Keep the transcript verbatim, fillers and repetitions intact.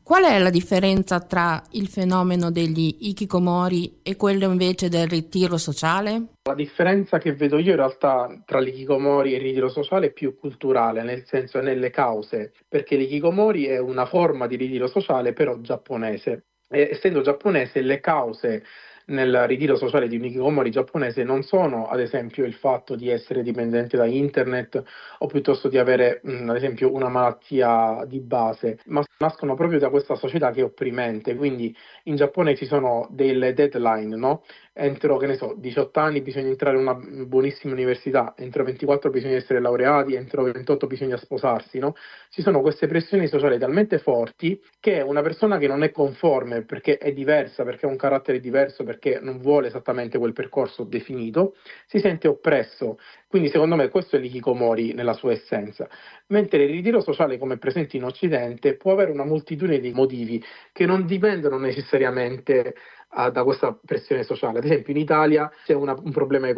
Qual è la differenza tra il fenomeno degli hikikomori e quello invece del ritiro sociale? La differenza che vedo io in realtà tra l'ikikomori e il ritiro sociale è più culturale, nel senso è nelle cause, perché l'ikikomori è una forma di ritiro sociale però giapponese. E essendo giapponese, le cause nel ritiro sociale di un hikikomori giapponese non sono, ad esempio, il fatto di essere dipendente da internet o piuttosto di avere, mh, ad esempio, una malattia di base, ma nascono proprio da questa società che è opprimente. Quindi in Giappone ci sono delle deadline, no? Entro, che ne so, diciotto anni bisogna entrare in una buonissima università, entro ventiquattro bisogna essere laureati, entro ventotto bisogna sposarsi, no? Ci sono queste pressioni sociali talmente forti che una persona che non è conforme perché è diversa, perché ha un carattere diverso, perché non vuole esattamente quel percorso definito, si sente oppresso. Quindi secondo me questo è l'ikikomori nella sua essenza. Mentre il ritiro sociale come è presente in Occidente può avere una moltitudine di motivi che non dipendono necessariamente ah, da questa pressione sociale. Ad esempio in Italia c'è una- un problema